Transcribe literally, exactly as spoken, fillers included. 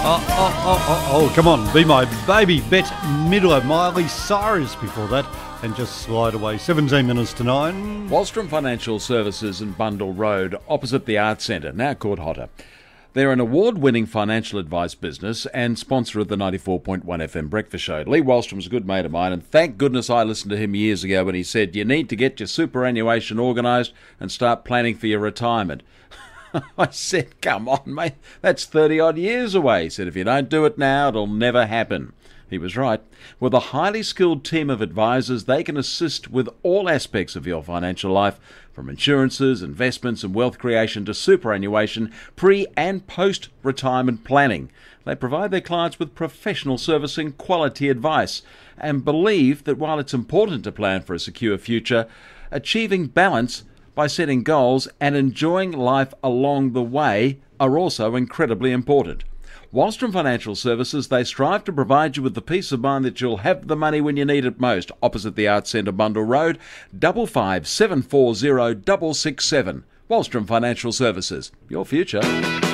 Oh, oh, oh, oh, oh, come on, be my baby. Bette Midler, Miley Cyrus before that, and just slide away. seventeen minutes to nine. Wallstrom Financial Services in Bundle Road, opposite the Arts Centre, now called Hotter. They're an award-winning financial advice business and sponsor of the ninety-four point one F M Breakfast Show. Lee Wallstrom's a good mate of mine, and thank goodness I listened to him years ago when he said, you need to get your superannuation organised and start planning for your retirement. I said, come on, mate, that's thirty-odd years away. He said, if you don't do it now, it'll never happen. He was right. With a highly skilled team of advisors, they can assist with all aspects of your financial life, from insurances, investments and wealth creation to superannuation, pre- and post-retirement planning. They provide their clients with professional service and quality advice, and believe that while it's important to plan for a secure future, achieving balance by setting goals and enjoying life along the way are also incredibly important. Wallstrom Financial Services, they strive to provide you with the peace of mind that you'll have the money when you need it most. Opposite the Arts Centre, Bundle Road, double five seven four zero double six seven. Wallstrom Financial Services, your future.